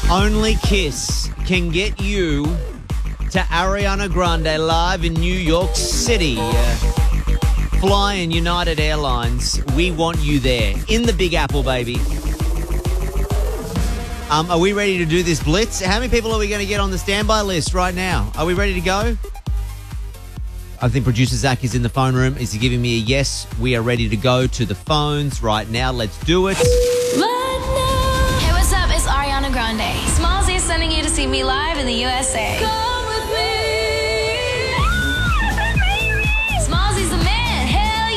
Only Kiss can get you to Ariana Grande live in New York City. Flying United Airlines. We want you there in the Big Apple, baby. Are we ready to do this blitz? How many people are we going to get on the standby list right now? Are we ready to go? I think producer Zach is in the phone room. Is he giving me a yes? We are ready to go to the phones right now. Let's do it. Hey, what's up? It's Ariana Grande. Smallzy is sending you to see me live in the USA. Come with me. Smallzy's the man. Hell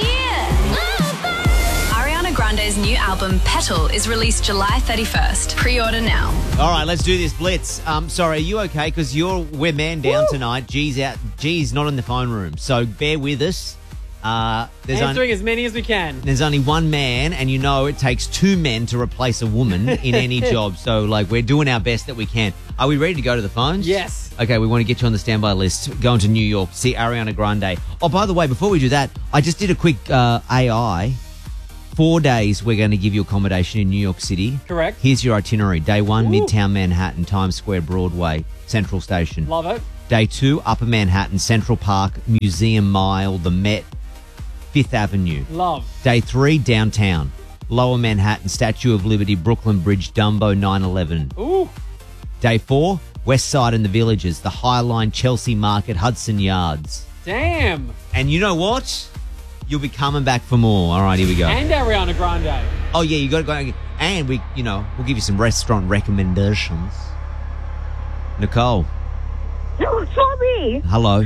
yeah. Ariana Grande's new album, Petal, is released July 31st. Pre-order now. All right, let's do this blitz. Sorry, are you okay? Because we're man down tonight. G's out. G's not in the phone room, so bear with us. Answering as many as we can. There's only one man, and it takes two men to replace a woman in any job. So, we're doing our best that we can. Are we ready to go to the phones? Yes. Okay, we want to get you on the standby list. Going to New York to see Ariana Grande. Oh, by the way, before we do that, I just did a quick AI. 4 days we're going to give you accommodation in New York City. Correct. Here's your itinerary. Day 1, Midtown Manhattan, Times Square, Broadway, Central Station. Love it. Day 2, Upper Manhattan, Central Park, Museum Mile, the Met, Fifth Avenue. Love. Day 3, downtown, Lower Manhattan, Statue of Liberty, Brooklyn Bridge, Dumbo, 9/11. Ooh. Day 4, West Side and the Villages, the High Line, Chelsea Market, Hudson Yards. Damn. And you know what? You'll be coming back for more. All right, here we go. And Ariana Grande. Oh, yeah, you got to go. And we'll give you some restaurant recommendations. Nicole. Tommy. Hello.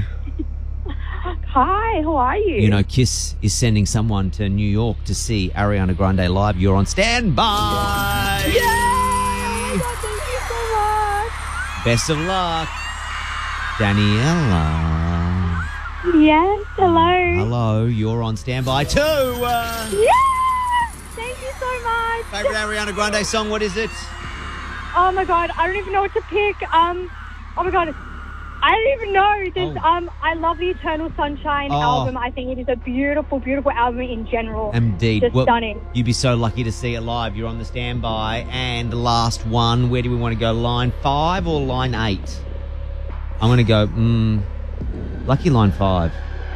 Hi, how are you? Kiss is sending someone to New York to see Ariana Grande live. You're on standby. Yay! Oh my God, thank you so much. Best of luck. Daniela. Yes, hello. Hello, you're on standby too. Yeah! Thank you so much. Favorite Ariana Grande song, what is it? Oh my God, I don't even know what to pick. Oh my God, I don't even know. There's, I love the Eternal Sunshine album. I think it is a beautiful, beautiful album in general. Indeed. Just stunning. You'd be so lucky to see it live. You're on the standby. And the last one, where do we want to go? Line 5 or line 8? I'm going to go, lucky line 5.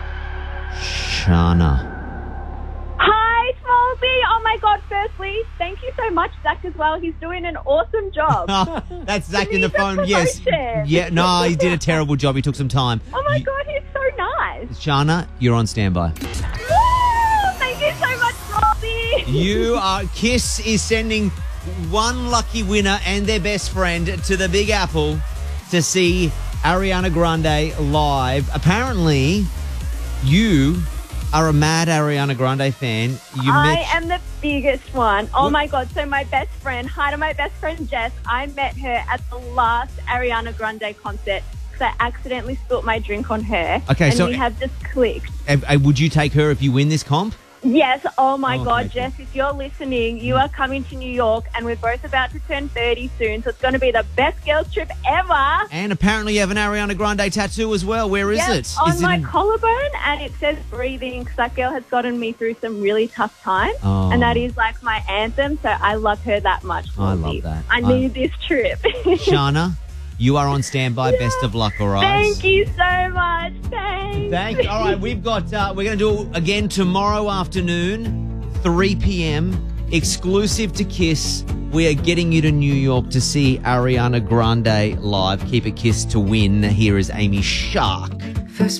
Shana. Hi, Smallzy. Oh my God, firstly, thank you so much, Zach, as well. He's doing an awesome job. That's Zach in the phone. Promotion. Yes. Yeah, no, he did a terrible job. He took some time. Oh my God, he's so nice. Shana, you're on standby. Woo! Thank you so much, Smallzy. Kiss is sending one lucky winner and their best friend to the Big Apple to see Ariana Grande live. Apparently, you are a mad Ariana Grande fan. I am the biggest one. Oh my God. So my best friend, hi to my best friend Jess, I met her at the last Ariana Grande concert because I accidentally spilt my drink on her. Okay, and so we have just clicked. Would you take her if you win this comp? Yes. Oh my God, okay. Jess, if you're listening, you are coming to New York and we're both about to turn 30 soon. So it's going to be the best girls trip ever. And apparently you have an Ariana Grande tattoo as well. Where is it? On my collarbone, and it says breathing because that girl has gotten me through some really tough times. Oh. And that is like my anthem. So I love her that much. I love that. I need this trip. Shana, you are on standby. Best of luck, all right? Thank you so much. Thanks. All right, we're going to do it again tomorrow afternoon, 3 p.m., exclusive to Kiss. We are getting you to New York to see Ariana Grande live. Keep it Kiss to win. Here is Amy Shark.